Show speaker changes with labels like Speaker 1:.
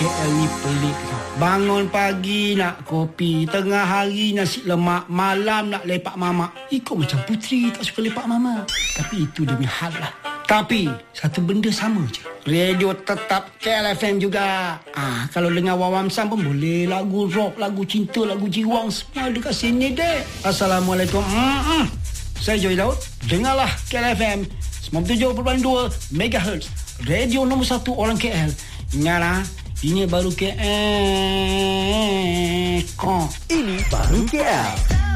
Speaker 1: KL ni pelik tau. Bangun pagi nak kopi, tengah hari nasi lemak, malam nak lepak mamak. Ikut macam Puteri tak suka lepak mama. Tapi itu demi hal lah. Tapi satu benda sama je. Radio tetap KLFM juga. Kalau dengar Wawam Sam pun boleh. Lagu rock, lagu cinta, lagu jiwang, semua dekat sini dek. Assalamualaikum. Saya Joy Daud. Dengarlah KLFM 97.2 MHz. Radio nombor 1 orang KL. Ingatlah, ini baru KL.
Speaker 2: Ini baru KL.